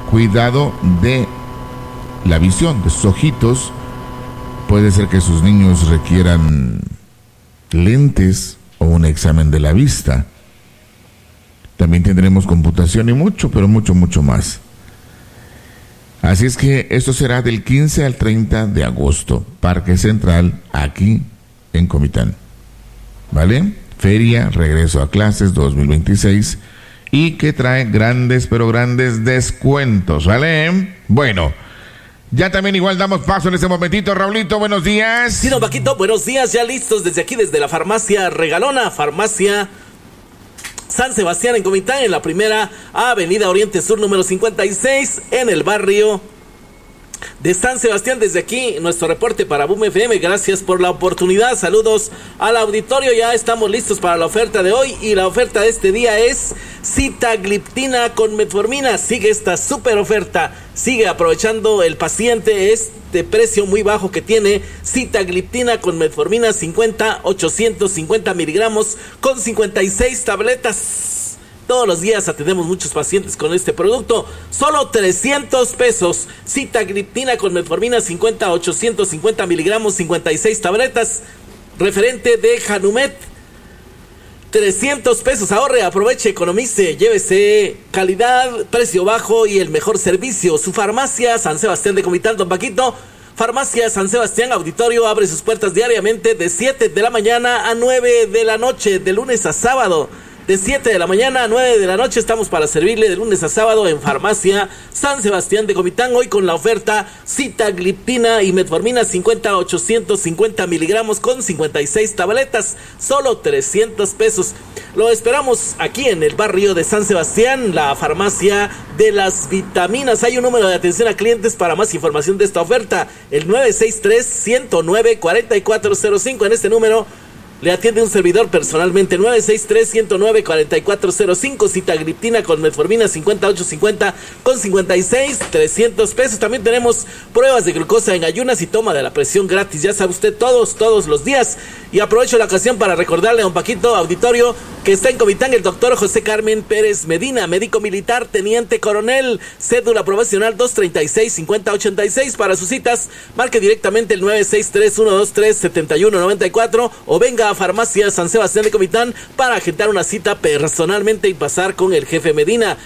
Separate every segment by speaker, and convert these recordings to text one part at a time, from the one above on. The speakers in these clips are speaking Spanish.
Speaker 1: cuidado de la visión, de sus ojitos. Puede ser que sus niños requieran lentes o un examen de la vista. También tendremos computación y mucho, pero mucho más. Así es que esto será del 15 al 30 de agosto, Parque Central, aquí en Comitán. ¿Vale? Feria, regreso a clases 2026, y que trae grandes, pero grandes descuentos, ¿vale? Bueno, ya también igual damos paso en este momentito. Raulito, buenos días.
Speaker 2: Sí, don Paquito, buenos días, ya listos desde aquí, desde la farmacia Regalona, farmacia San Sebastián en Comitán, en la primera avenida Oriente Sur número 56, en el barrio de San Sebastián. Desde aquí nuestro reporte para Boom FM, gracias por la oportunidad, saludos al auditorio. Ya estamos listos para la oferta de hoy, y la oferta de este día es sitagliptina con metformina. Sigue esta super oferta, sigue aprovechando el paciente este precio muy bajo que tiene sitagliptina con metformina 850 miligramos con 56 tabletas. Todos los días atendemos muchos pacientes con este producto. Solo 300 pesos. Sitagliptina con metformina 850 miligramos, 56 tabletas. Referente de Hanumet. 300 pesos. Ahorre, aproveche, economice. Llévese calidad, precio bajo y el mejor servicio. Su farmacia San Sebastián de Comitán, don Paquito. Farmacia San Sebastián Auditorio abre sus puertas diariamente de 7 de la mañana a 9 de la noche, de lunes a sábado. De 7 de la mañana a 9 de la noche estamos para servirle de lunes a sábado en Farmacia San Sebastián de Comitán. Hoy con la oferta sitagliptina y metformina 850 miligramos con 56 tabletas. Solo 300 pesos. Lo esperamos aquí en el barrio de San Sebastián, la farmacia de las vitaminas. Hay un número de atención a clientes para más información de esta oferta. El 963-109-4405. En este número le atiende un servidor personalmente. 963-109-4405. Sitagliptina con metformina 850 con 56, 300 pesos. También tenemos pruebas de glucosa en ayunas y toma de la presión gratis. Ya sabe usted, todos los días. Y aprovecho la ocasión para recordarle a un Paquito auditorio que está en Comitán el doctor José Carmen Pérez Medina, médico militar, teniente coronel, cédula profesional 236-5086. Para sus citas, marque directamente el 963-123-7194 o venga a Farmacia San Sebastián de Comitán para agendar una cita personalmente y pasar con el jefe Medina.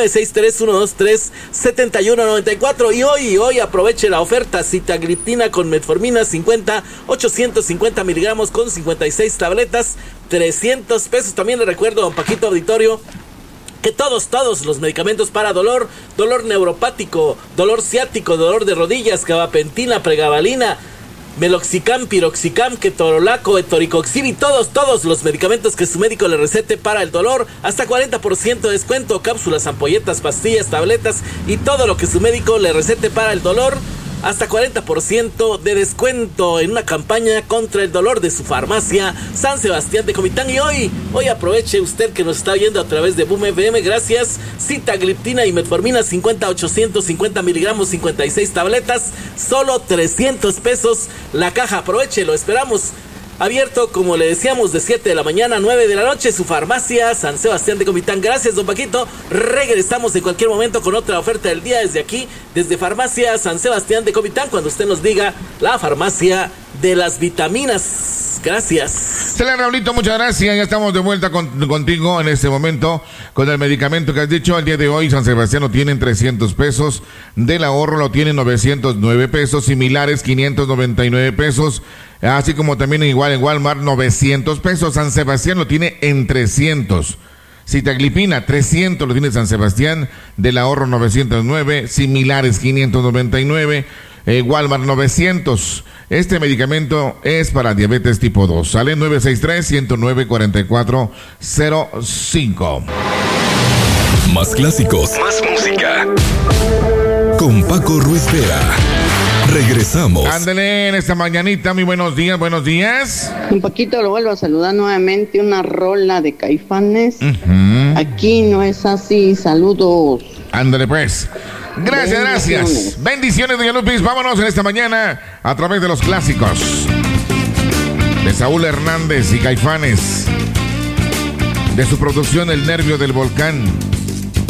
Speaker 2: 963-123-7194. Y hoy aproveche la oferta sitagliptina con metformina 850 miligramos con 56 tabletas, 300 pesos. También le recuerdo a don Paquito auditorio que todos los medicamentos para dolor neuropático, dolor ciático, dolor de rodillas, gabapentina, pregabalina, meloxicam, piroxicam, ketorolaco, etoricoxib y todos los medicamentos que su médico le recete para el dolor, hasta 40% de descuento, cápsulas, ampolletas, pastillas, tabletas y todo lo que su médico le recete para el dolor, hasta 40% de descuento en una campaña contra el dolor de su farmacia San Sebastián de Comitán. Y hoy aproveche usted que nos está viendo a través de Boom FM, gracias. Sitagliptina y metformina 850 miligramos, 56 tabletas, solo 300 pesos la caja. Aproveche, lo esperamos. Abierto, como le decíamos, de 7 de la mañana a 9 de la noche, su farmacia San Sebastián de Comitán. Gracias, don Paquito. Regresamos en cualquier momento con otra oferta del día desde aquí, desde Farmacia San Sebastián de Comitán, cuando usted nos diga la farmacia de las vitaminas. Gracias.
Speaker 1: Celeste Raulito, muchas gracias. Ya estamos de vuelta contigo en este momento con el medicamento que has dicho. El día de hoy San Sebastián lo tienen 300 pesos. Del ahorro lo tienen 909 pesos. Similares 599 pesos. Así como también igual en Walmart 900 pesos. San Sebastián lo tiene en 300. Sitaglipina 300 lo tiene San Sebastián. Del ahorro 909. Similares 599. Walmart 900. Este medicamento es para diabetes tipo 2. Sale 963-109-4405.
Speaker 3: Más clásicos, más música. Con Paco Ruiz Vera. Regresamos.
Speaker 1: Ándale, en esta mañanita, muy buenos días, buenos días.
Speaker 4: Un poquito lo vuelvo a saludar nuevamente, una rola de Caifanes. Aquí no es así, saludos.
Speaker 1: Ándale pues. Gracias. Bendiciones, doña Lupis. Vámonos en esta mañana a través de los clásicos de Saúl Hernández y Caifanes, de su producción El Nervio del Volcán.